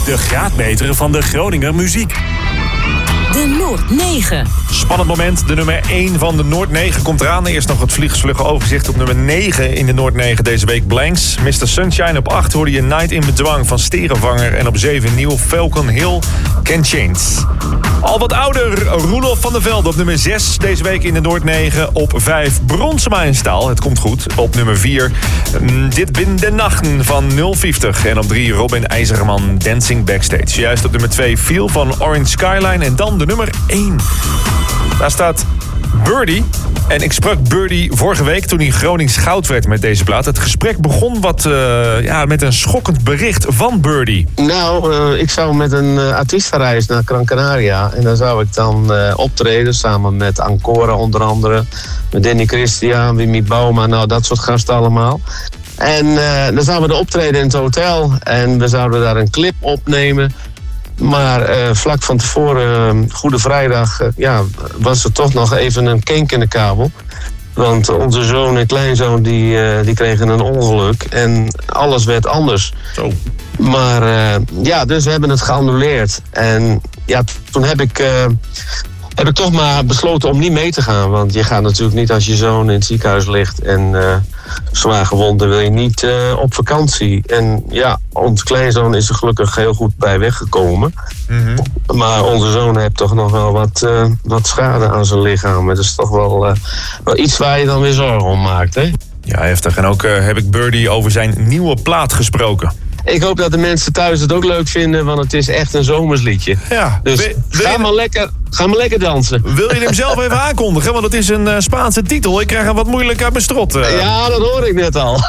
De graadmeter van de Groninger muziek. De Noord 9. Spannend moment. De nummer 1 van de Noord 9 komt eraan. Eerst nog het vliegensvlugge overzicht op nummer 9 in de Noord 9 deze week. Blanks. Mr. Sunshine op 8 hoorde je Night in Bedwang van Sterenvanger. En op 7 nieuw Falcon Hill, Can Chains. Al wat ouder, Roelof van der Velde op nummer 6 deze week in de Noord 9. Op 5 Bronsema in Staal, het komt goed. Op nummer 4 Dit bin de Nachten van 050. En op 3 Robin IJzerman, Dancing Backstage. Juist op nummer 2 Feel van Orange Skyline. En dan de nummer 1. Daar staat Birdie. En ik sprak Birdie vorige week toen hij Gronings goud werd met deze plaat. Het gesprek begon met een schokkend bericht van Birdie. Nou, ik zou met een artiestenreis naar Gran Canaria. En dan zou ik dan optreden samen met Ancora onder andere. Met Danny Christian, Wimmy Bauma, nou dat soort gasten allemaal. En dan zouden we optreden in het hotel. En we zouden daar een clip opnemen. Maar vlak van tevoren, Goede Vrijdag, was er toch nog even een kink in de kabel. Want onze zoon en kleinzoon die kregen een ongeluk en alles werd anders. Zo. Maar dus we hebben het geannuleerd. En ja, toen heb ik toch maar besloten om niet mee te gaan. Want je gaat natuurlijk niet als je zoon in het ziekenhuis ligt en zwaar gewond, dan wil je niet op vakantie. En ja, onze kleinzoon is er gelukkig heel goed bij weggekomen. Mm-hmm. Maar onze zoon heeft toch nog wel wat schade aan zijn lichaam. Het is toch wel iets waar je dan weer zorgen om maakt, hè? Ja, heftig. En ook heb ik Birdie over zijn nieuwe plaat gesproken. Ik hoop dat de mensen thuis het ook leuk vinden, want het is echt een zomersliedje. Ja, dus ga maar lekker dansen. Wil je hem zelf even aankondigen? Want het is een Spaanse titel. Ik krijg hem wat moeilijk uit mijn strot. Ja, dat hoor ik net al.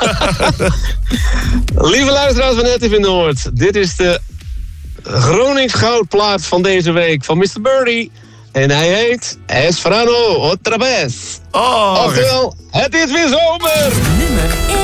Lieve luisteraars van Net in Noord. Dit is de Gronings goudplaat van deze week van Mr. Birdie. En hij heet Es Verano Otra Vez. Oh, oftewel, het is weer zomer. Nummer 1.